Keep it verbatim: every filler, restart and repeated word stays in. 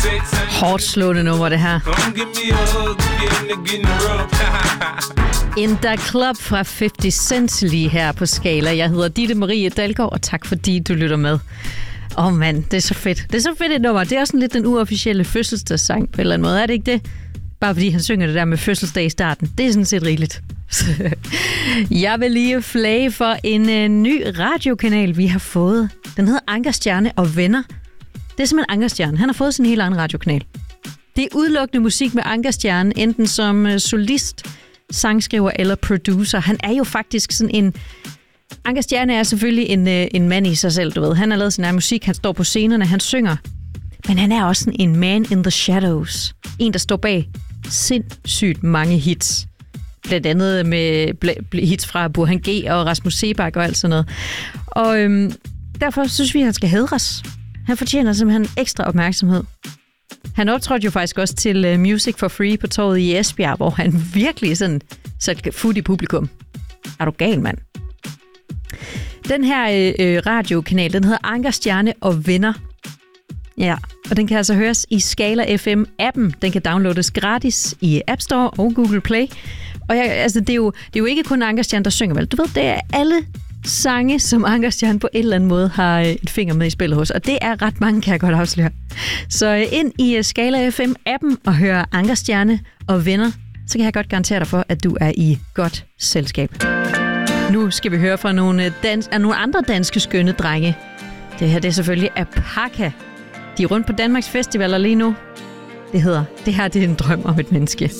Hårdt slående nummer, det her. In the Club fra halvtreds Cent lige her på Skala. Jeg hedder Ditte Marie Dalgaard, og tak fordi du lytter med. Åh oh mand, det er så fedt. Det er så fedt et nummer. Det er også sådan lidt den uofficielle fødselsdagssang på en eller anden måde. Er det ikke det? Bare fordi han synger det der med fødselsdag i starten. Det er sådan set rigeligt. Jeg vil lige flage for en uh, ny radiokanal, vi har fået. Den hedder Anker Stjerne og Venner. Det er simpelthen Anker Stjerne. Han har fået sin helt egen radiokanal. Det er udelukkende musik med Anker Stjerne, enten som uh, solist, sangskriver eller producer. Han er jo faktisk sådan en... Anker Stjerne er selvfølgelig en, uh, en mand i sig selv, du ved. Han har lavet sin egen musik, han står på scenerne, han synger. Men han er også sådan en man in the shadows. En, der står bag sindssygt mange hits. Blandt andet med bl- hits fra Burhan G og Rasmus Seebach og alt sådan noget. Og øhm, derfor synes vi, at han skal hædres. Han fortjener simpelthen ekstra opmærksomhed. Han optrådte jo faktisk også til uh, Music for Free på torvet i Esbjerg, hvor han virkelig sådan satte fod i publikum. Er du gal, mand? Den her øh, radiokanal, den hedder Anker Stjerne og Venner. Ja, og den kan altså høres i Skala F M-appen. Den kan downloades gratis i App Store og Google Play. Og jeg, altså, det, er jo, det er jo ikke kun Anker Stjerne, der synger, vel? Du ved, det er alle sange, som Anker Stjerne på en eller anden måde har et finger med i spillet hos. Og det er ret mange, kan jeg godt afsløre. Så ind i Skala F M-appen og hør Anker Stjerne og Venner, så kan jeg godt garantere dig for, at du er i godt selskab. Nu skal vi høre fra nogle, dans- af nogle andre danske skønne drenge. Det her det er selvfølgelig Apaka. De er rundt på Danmarks festivaler lige nu. Det hedder, det her det er en drøm om et menneske.